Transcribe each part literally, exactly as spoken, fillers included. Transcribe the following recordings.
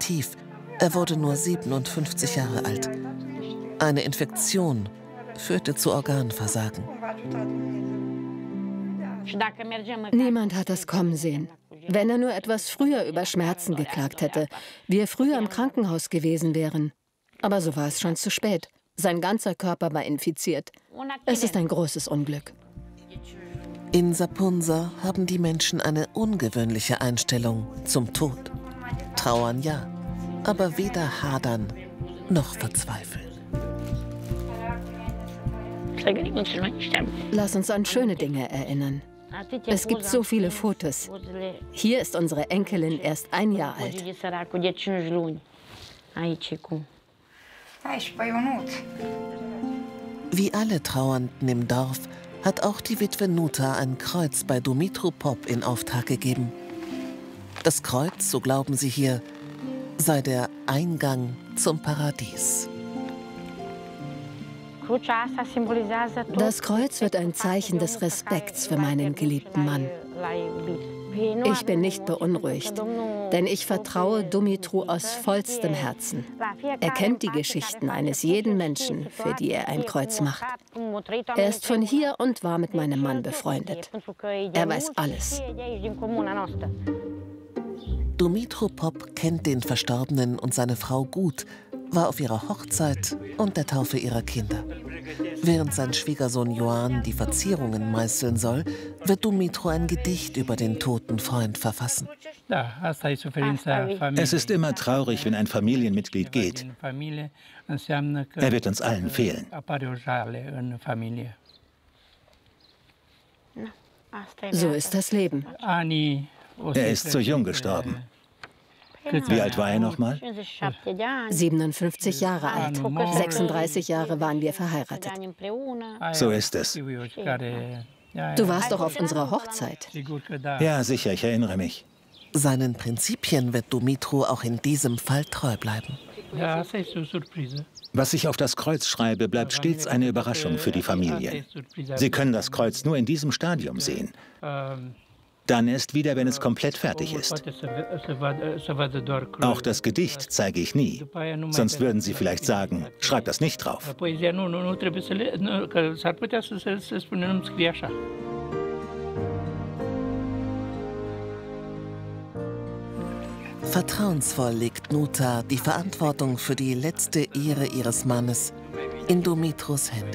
aktiv. Er wurde nur siebenundfünfzig Jahre alt. Eine Infektion führte zu Organversagen. Niemand hat das kommen sehen. Wenn er nur etwas früher über Schmerzen geklagt hätte, wir früher im Krankenhaus gewesen wären. Aber so war es schon zu spät. Sein ganzer Körper war infiziert. Es ist ein großes Unglück. In Sapunsa haben die Menschen eine ungewöhnliche Einstellung zum Tod. Trauern ja, aber weder hadern noch verzweifeln. Lass uns an schöne Dinge erinnern. Es gibt so viele Fotos. Hier ist unsere Enkelin erst ein Jahr alt. Wie alle Trauernden im Dorf hat auch die Witwe Nuta ein Kreuz bei Dumitru Pop in Auftrag gegeben. Das Kreuz, so glauben sie hier, sei der Eingang zum Paradies. Das Kreuz wird ein Zeichen des Respekts für meinen geliebten Mann. Ich bin nicht beunruhigt, denn ich vertraue Dumitru aus vollstem Herzen. Er kennt die Geschichten eines jeden Menschen, für die er ein Kreuz macht. Er ist von hier und war mit meinem Mann befreundet. Er weiß alles. Dumitru Pop kennt den Verstorbenen und seine Frau gut, war auf ihrer Hochzeit und der Taufe ihrer Kinder. Während sein Schwiegersohn Joan die Verzierungen meißeln soll, wird Dumitru ein Gedicht über den toten Freund verfassen. Es ist immer traurig, wenn ein Familienmitglied geht. Er wird uns allen fehlen. So ist das Leben. Er ist zu jung gestorben. Wie alt war er nochmal? siebenundfünfzig Jahre alt. sechsunddreißig Jahre waren wir verheiratet. So ist es. Du warst doch auf unserer Hochzeit. Ja, sicher, ich erinnere mich. Seinen Prinzipien wird Dumitru auch in diesem Fall treu bleiben. Was ich auf das Kreuz schreibe, bleibt stets eine Überraschung für die Familie. Sie können das Kreuz nur in diesem Stadium sehen. Dann erst wieder, wenn es komplett fertig ist. Auch das Gedicht zeige ich nie. Sonst würden Sie vielleicht sagen, schreib das nicht drauf. Vertrauensvoll legt Nuta die Verantwortung für die letzte Ehre ihres Mannes in Dumitrus Hände.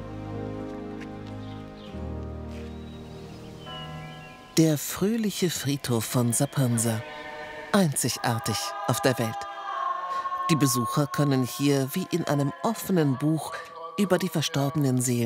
Der fröhliche Friedhof von Sapunsa, einzigartig auf der Welt. Die Besucher können hier wie in einem offenen Buch über die verstorbenen Seelen